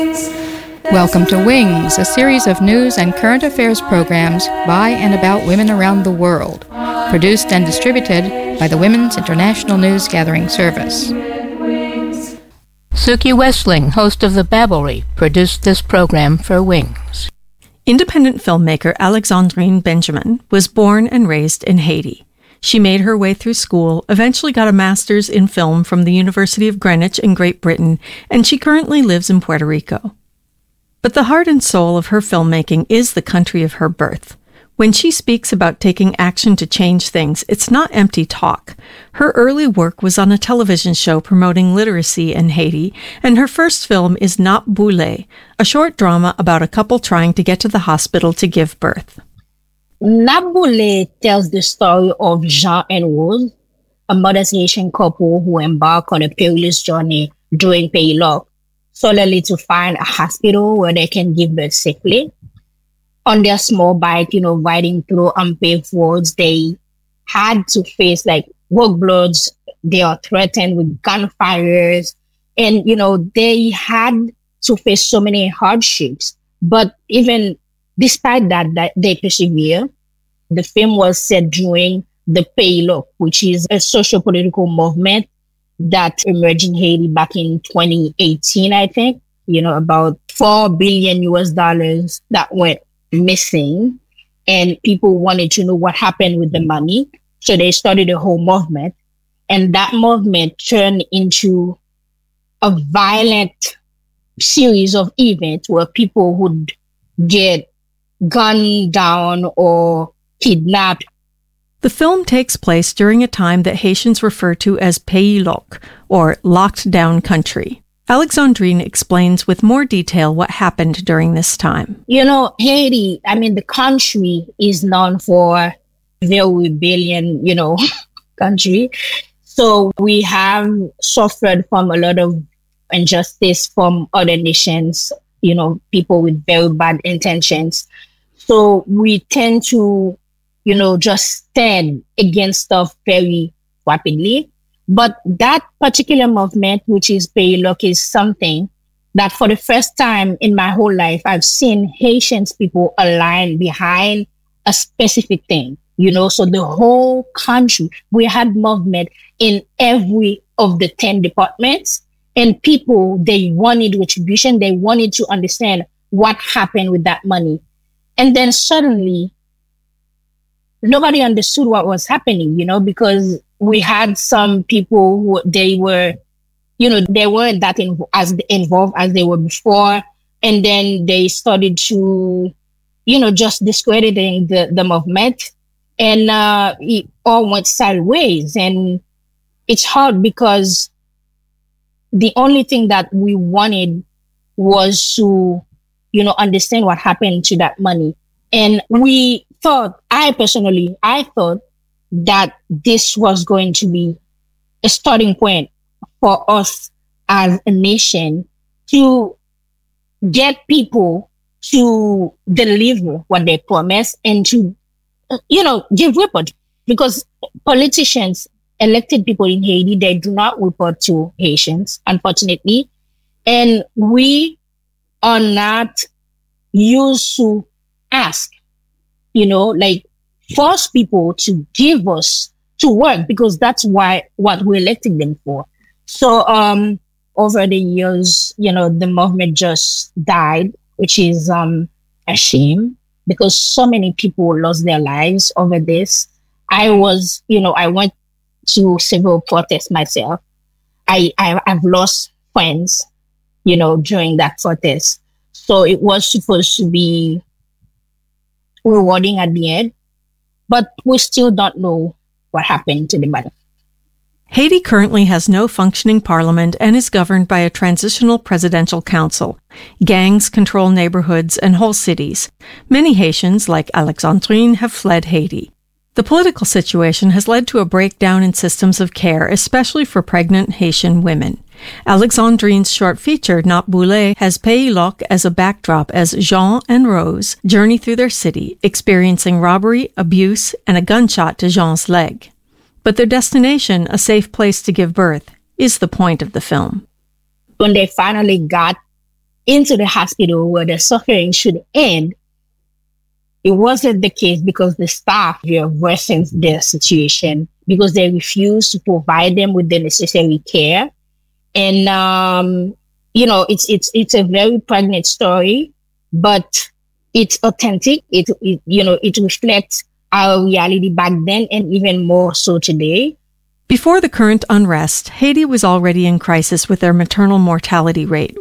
Welcome to Wings, a series of news and current affairs programs by and about women around the world, produced and distributed by the Women's International News Gathering Service. Suki Westling, host of The Babblery, produced this program for Wings. Independent filmmaker Alexandrine Benjamin was born and raised in Haiti. She made her way through school, eventually got a master's in film from the University of Greenwich in Great Britain, and she currently lives in Puerto Rico. But the heart and soul of her filmmaking is the country of her birth. When she speaks about taking action to change things, it's not empty talk. Her early work was on a television show promoting literacy in Haiti, and her first film is Nap Boulé, a short drama about a couple trying to get to the hospital to give birth. Nap Boulé tells the story of Jean and Rose, a modern Haitian couple who embark on a perilous journey during Pays Loc, solely to find a hospital where they can give birth safely. On their small bike, riding through unpaved roads, they had to face roadblocks. They are threatened with gunfires. And, they had to face so many hardships. But even despite that they persevere. The film was set during the Pays Loc, which is a socio-political movement that emerged in Haiti back in 2018, I think. About $4 billion that went missing, and people wanted to know what happened with the money. So they started a whole movement, and that movement turned into a violent series of events where people would get gunned down or kidnapped. The film takes place during a time that Haitians refer to as Pays Loc, or locked down country. Alexandrine explains with more detail what happened during this time. Haiti, the country is known for their rebellion, country. So we have suffered from a lot of injustice from other nations, people with very bad intentions. So we tend to, just stand against stuff very rapidly. But that particular movement, which is Pays Loc, is something that for the first time in my whole life, I've seen Haitian people align behind a specific thing, so the whole country, we had movement in every of the 10 departments, and people, they wanted retribution. They wanted to understand what happened with that money. And then suddenly, nobody understood what was happening, because we had some people who they weren't that as involved as they were before. And then they started to, just discrediting the movement, and it all went sideways. And it's hard because the only thing that we wanted was to, understand what happened to that money. And I thought that this was going to be a starting point for us as a nation to get people to deliver what they promise and to, give report. Because politicians, elected people in Haiti, they do not report to Haitians, unfortunately. And we are not used to ask, force people to give us to work, because that's what we're electing them for. So over the years, the movement just died, which is a shame, because so many people lost their lives over this. I went to several protests myself. I've lost friends, during that protest. So it was supposed to be rewarding at the end, but we still don't know what happened to the money. Haiti currently has no functioning parliament and is governed by a transitional presidential council. Gangs control neighborhoods and whole cities. Many Haitians, like Alexandrine, have fled Haiti. The political situation has led to a breakdown in systems of care, especially for pregnant Haitian women. Alexandrine's short feature, Nap Boulé, has Pays Loc as a backdrop as Jean and Rose journey through their city, experiencing robbery, abuse, and a gunshot to Jean's leg. But their destination, a safe place to give birth, is the point of the film. When they finally got into the hospital where the suffering should end, it wasn't the case because the staff were worsening their situation because they refused to provide them with the necessary care. And, it's a very pregnant story, but it's authentic. It reflects our reality back then and even more so today. Before the current unrest, Haiti was already in crisis with their maternal mortality rate,